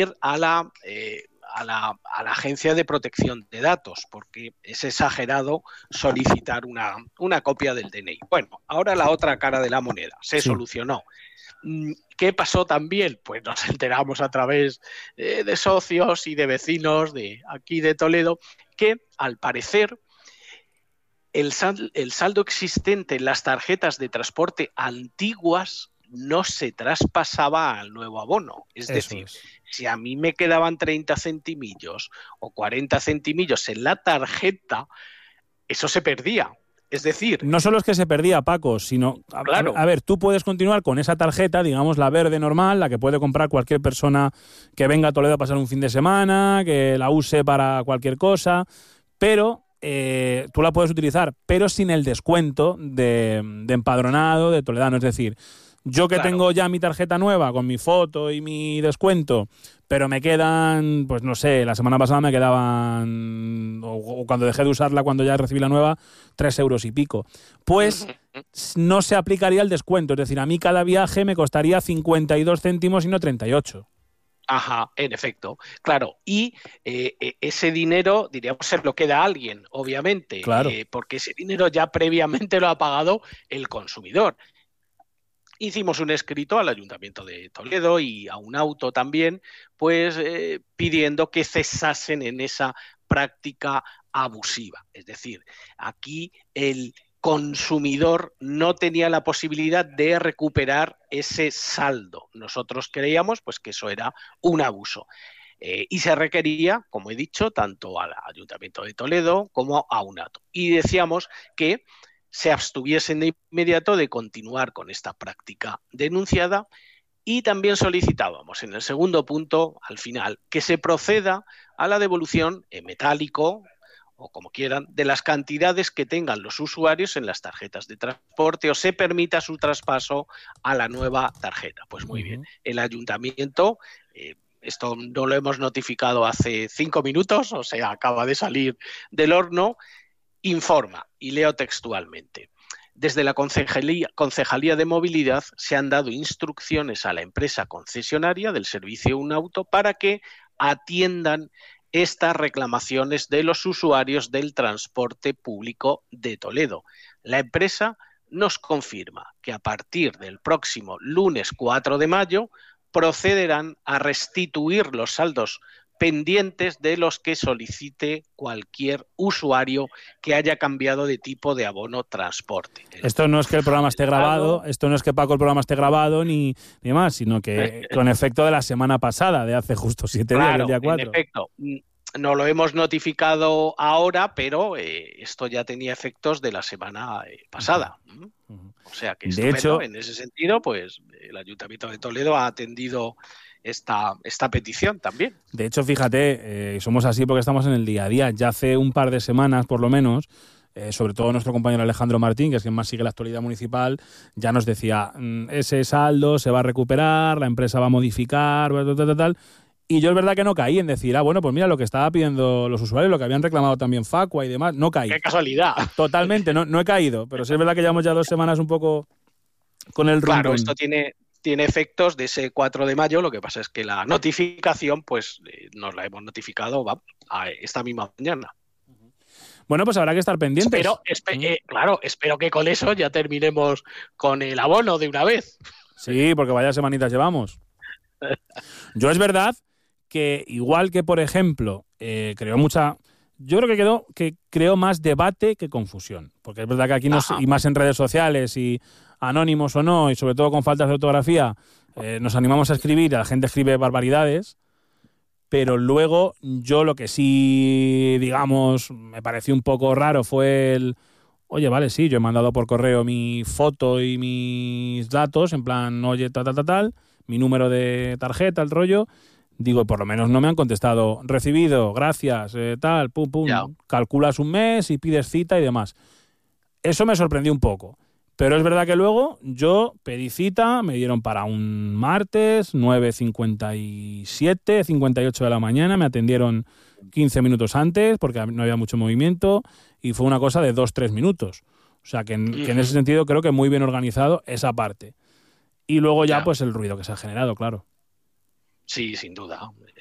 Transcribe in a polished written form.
a la Agencia de Protección de Datos, porque es exagerado solicitar una copia del DNI. Bueno, ahora la otra cara de la moneda, se solucionó. ¿Qué pasó también? Pues nos enteramos a través de socios y de vecinos de aquí de Toledo que, al parecer, el saldo existente en las tarjetas de transporte antiguas no se traspasaba al nuevo abono. Es decir, si a mí me quedaban 30 centimillos o 40 centimillos en la tarjeta, eso se perdía. Es decir... No solo es que se perdía, Paco, sino... Claro. A ver, tú puedes continuar con esa tarjeta, digamos la verde normal, la que puede comprar cualquier persona que venga a Toledo a pasar un fin de semana, que la use para cualquier cosa, pero... tú la puedes utilizar, pero sin el descuento de empadronado de toledano. Es decir, yo que tengo ya mi tarjeta nueva con mi foto y mi descuento, pero me quedan, pues no sé, la semana pasada me quedaban, o cuando dejé de usarla, cuando ya recibí la nueva, 3 euros y pico. Pues no se aplicaría el descuento. Es decir, a mí cada viaje me costaría 52 céntimos y no 38. Ajá, en efecto, claro. Y ese dinero, diríamos, se lo queda a alguien, obviamente, porque ese dinero ya previamente lo ha pagado el consumidor. Hicimos un escrito al Ayuntamiento de Toledo y a UNAuto también, pues pidiendo que cesasen en esa práctica abusiva. Es decir, aquí el consumidor no tenía la posibilidad de recuperar ese saldo. Nosotros creíamos pues que eso era un abuso. Y se requería, como he dicho, tanto al Ayuntamiento de Toledo como a UNAuto. Y decíamos que se abstuviesen de inmediato de continuar con esta práctica denunciada, y también solicitábamos en el segundo punto, al final, que se proceda a la devolución en metálico o como quieran, de las cantidades que tengan los usuarios en las tarjetas de transporte, o se permita su traspaso a la nueva tarjeta. Pues muy bien, el ayuntamiento, esto no lo hemos notificado hace 5 minutos, o sea, acaba de salir del horno, informa, y leo textualmente: desde la Concejalía de Movilidad se han dado instrucciones a la empresa concesionaria del servicio UNAuto para que atiendan estas reclamaciones de los usuarios del transporte público de Toledo. La empresa nos confirma que a partir del próximo lunes 4 de mayo procederán a restituir los saldos pendientes de los que solicite cualquier usuario que haya cambiado de tipo de abono transporte. Esto no es que el programa esté grabado, esto no es que Paco el programa esté grabado ni más, sino que con efecto de la semana pasada, de hace justo 7 días, el día 4. En efecto, no lo hemos notificado ahora, pero esto ya tenía efectos de la semana pasada. O sea que de hecho, en ese sentido, pues el Ayuntamiento de Toledo ha atendido esta petición también. De hecho, fíjate, somos así porque estamos en el día a día. Ya hace un par de semanas, por lo menos, sobre todo nuestro compañero Alejandro Martín, que es quien más sigue la actualidad municipal, ya nos decía, ese saldo se va a recuperar, la empresa va a modificar, tal. Y yo es verdad que no caí en decir, bueno, pues mira lo que estaba pidiendo los usuarios, lo que habían reclamado también Facua y demás, no caí. ¡Qué casualidad! Totalmente, no he caído, pero sí es verdad que llevamos ya 2 semanas un poco con el rumbo. Claro, esto tiene efectos de ese 4 de mayo, lo que pasa es que la notificación, pues nos la hemos notificado a esta misma mañana. Bueno, pues habrá que estar pendientes. Claro, espero que con eso ya terminemos con el abono de una vez. Sí, porque vaya semanitas llevamos. Yo es verdad que igual que, por ejemplo, yo creo que creó más debate que confusión, porque es verdad que aquí y más en redes sociales y anónimos o no, y sobre todo con faltas de ortografía, nos animamos a escribir, la gente escribe barbaridades, pero luego yo lo que sí, digamos, me pareció un poco raro fue oye, vale, sí, yo he mandado por correo mi foto y mis datos, en plan, oye, tal, mi número de tarjeta, el rollo. Digo, por lo menos no me han contestado, recibido, gracias, pum, ya. Calculas un mes y pides cita y demás. Eso me sorprendió un poco. Pero es verdad que luego yo pedí cita, me dieron para un martes, 9:57, 58 de la mañana, me atendieron 15 minutos antes porque no había mucho movimiento y fue una cosa de 2-3 minutos. O sea que en ese sentido creo que muy bien organizado esa parte. Y luego ya pues el ruido que se ha generado, claro. Sí, sin duda.